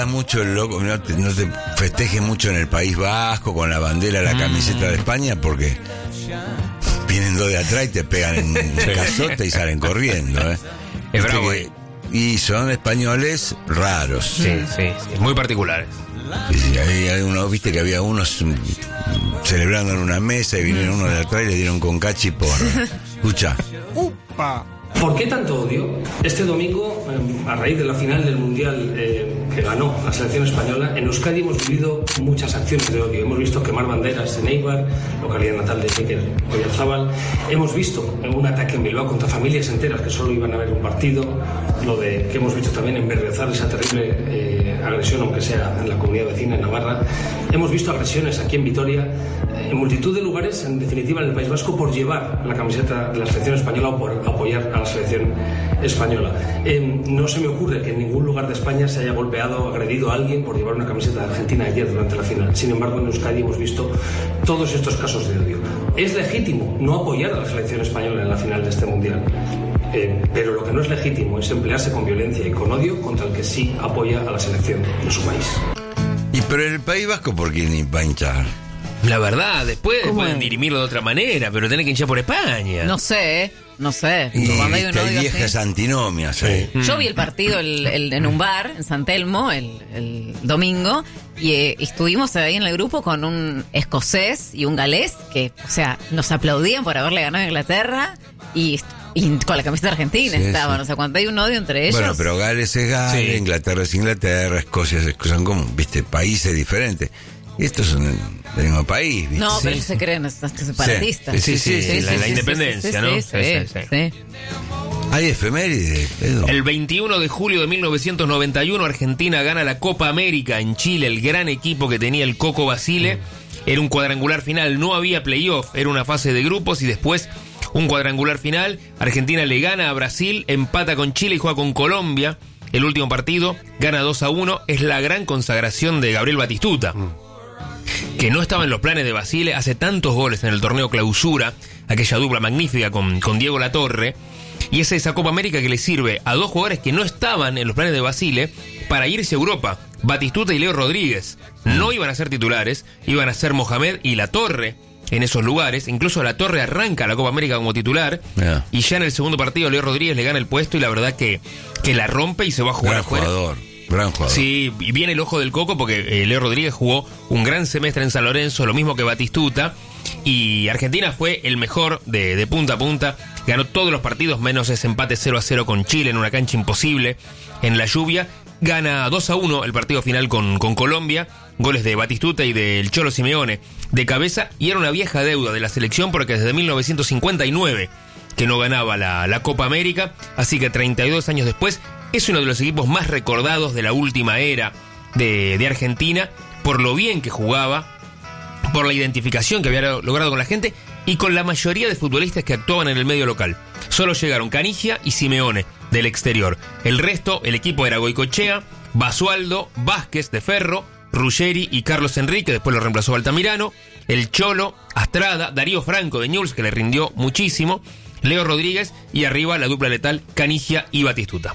Mucho el loco, no te festejes mucho en el País Vasco con la bandera, la camiseta de España, porque vienen dos de atrás y te pegan en casota y salen corriendo. Es bravo. Y son españoles raros. Sí, muy particulares. Sí, hay uno, viste que había unos celebrando en una mesa y vinieron uno de atrás y le dieron con cachi por. Escucha. ¡Upa! ¿Por qué tanto odio? Este domingo, a raíz de la final del Mundial que ganó la selección española, en Euskadi hemos vivido muchas acciones de odio. Hemos visto quemar banderas en Eibar, localidad natal de Iker Oyarzabal. Hemos visto un ataque en Bilbao contra familias enteras que solo iban a ver un partido. Lo de que hemos visto también en Berriozar, esa terrible agresión, aunque sea en la comunidad vecina, en Navarra. Hemos visto agresiones aquí en Vitoria, en multitud de lugares, en definitiva en el País Vasco, por llevar la camiseta de la selección española o por apoyar a la selección española. No se me ocurre que en ningún lugar de España se haya golpeado o agredido a alguien por llevar una camiseta de Argentina ayer durante la final. Sin embargo, en Euskadi hemos visto todos estos casos de odio. Es legítimo no apoyar a la selección española en la final de este Mundial. Pero lo que no es legítimo es emplearse con violencia y con odio contra el que sí apoya a la selección de su país. Pero en el País Vasco, ¿por qué ni va a hinchar? La verdad, después pueden dirimirlo de otra manera, pero tenés que hinchar por España. No sé. Y hay viejas antinomias ahí. Yo vi el partido en un bar en San Telmo el domingo y estuvimos ahí en el grupo con un escocés y un galés que, o sea, nos aplaudían por haberle ganado a Inglaterra y con la camiseta argentina estaban. O sea, cuando hay un odio entre ellos. Bueno, pero Gales es Gales, Inglaterra es Inglaterra, Escocia son como, viste, países diferentes. Y estos son del mismo país, ¿viste? No, pero ellos se creen separatistas. La independencia, ¿no? Sí. Hay efemérides, Pedro. El 21 de julio de 1991, Argentina gana la Copa América en Chile, el gran equipo que tenía el Coco Basile. Era un cuadrangular final, no había playoff, era una fase de grupos y después un cuadrangular final. Argentina le gana a Brasil, empata con Chile y juega con Colombia. El último partido, gana 2-1, es la gran consagración de Gabriel Batistuta. Que no estaba en los planes de Basile, hace tantos goles en el torneo clausura, aquella dupla magnífica con Diego Latorre, y es esa Copa América que le sirve a dos jugadores que no estaban en los planes de Basile para irse a Europa, Batistuta y Leo Rodríguez. No iban a ser titulares, iban a ser Mohamed y Latorre en esos lugares. Incluso Latorre arranca la Copa América como titular, y ya en el segundo partido Leo Rodríguez le gana el puesto y la verdad que la rompe y se va a jugar afuera. Gran jugador. Sí, y viene el ojo del coco porque Leo Rodríguez jugó un gran semestre en San Lorenzo, lo mismo que Batistuta, y Argentina fue el mejor de punta a punta, ganó todos los partidos menos ese empate 0-0 con Chile en una cancha imposible en la lluvia, gana 2-1 el partido final con Colombia, goles de Batistuta y del Cholo Simeone de cabeza, y era una vieja deuda de la selección porque desde 1959 que no ganaba la Copa América, así que 32 años después es uno de los equipos más recordados de la última era de Argentina, por lo bien que jugaba, por la identificación que había logrado con la gente y con la mayoría de futbolistas que actuaban en el medio local. Solo llegaron Canigia y Simeone del exterior. El resto, el equipo era Goicoechea, Basualdo, Vázquez de Ferro, Ruggeri y Carlos Enrique, después lo reemplazó Altamirano, el Cholo, Astrada, Darío Franco de Newell's, que le rindió muchísimo, Leo Rodríguez y arriba la dupla letal Canigia y Batistuta.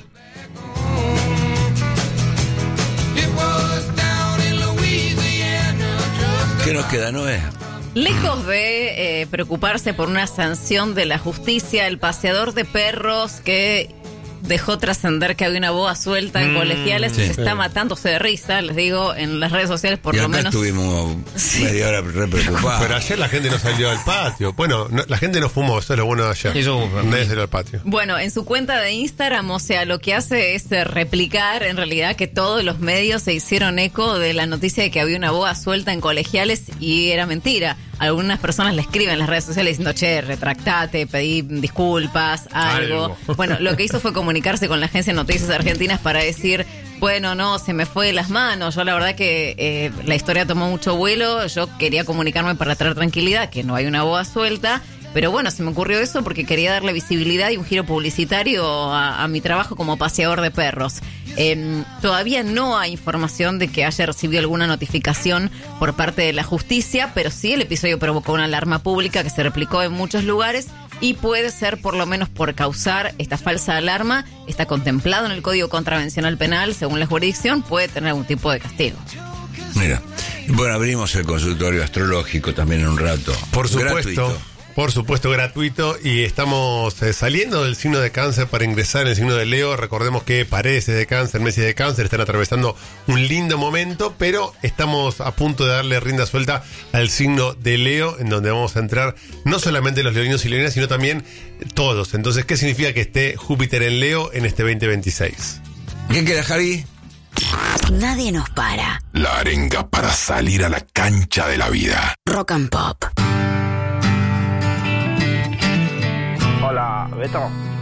¿Qué nos queda, Noé? Lejos de preocuparse por una sanción de la justicia, el paseador de perros que dejó trascender que había una boa suelta en colegiales se está matándose de risa, les digo, en las redes sociales por lo menos. Estuvimos media hora re preocupados. Pero ayer la gente no salió al patio. Bueno, la gente no fumó, eso es lo bueno de ayer. Nadie salió al patio. Bueno, en su cuenta de Instagram, o sea, lo que hace es replicar en realidad que todos los medios se hicieron eco de la noticia de que había una boa suelta en colegiales y era mentira. Algunas personas le escriben en las redes sociales diciendo, che, retractate, pedí disculpas, algo. Bueno, lo que hizo fue comunicarse con la agencia de noticias argentinas para decir, bueno, no, se me fue de las manos. Yo la verdad que la historia tomó mucho vuelo. Yo quería comunicarme para traer tranquilidad, que no hay una boa suelta. Pero bueno, se me ocurrió eso porque quería darle visibilidad y un giro publicitario a mi trabajo como paseador de perros. Todavía no hay información de que haya recibido alguna notificación por parte de la justicia, pero sí el episodio provocó una alarma pública que se replicó en muchos lugares y puede ser por lo menos por causar esta falsa alarma. Está contemplado en el Código Contravencional Penal, según la jurisdicción, puede tener algún tipo de castigo. Mira, bueno, abrimos el consultorio astrológico también en un rato. Por supuesto. Gratuito. Por supuesto, gratuito, y estamos saliendo del signo de Cáncer para ingresar en el signo de Leo. Recordemos que Paredes es de Cáncer, Messi es de Cáncer, están atravesando un lindo momento, pero estamos a punto de darle rienda suelta al signo de Leo, en donde vamos a entrar no solamente los leoninos y leonas, sino también todos. Entonces, ¿qué significa que esté Júpiter en Leo en este 2026? ¿Qué queda, Javi? Nadie nos para. La arenga para salir a la cancha de la vida. Rock and Pop. Hola, Beto.